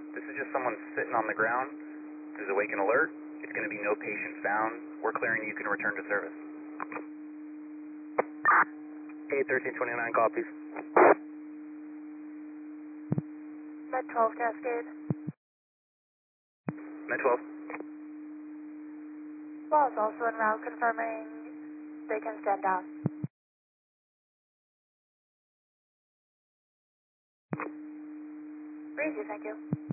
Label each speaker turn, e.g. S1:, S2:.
S1: This is just someone sitting on the ground. This is awake and alert. It's going to be no patient found. We're clearing. You can return to service.
S2: 81329 copies.
S3: Med 12 Cascade.
S1: Med 12.
S3: Ball is also en route, confirming they can stand down. Breezy, thank you.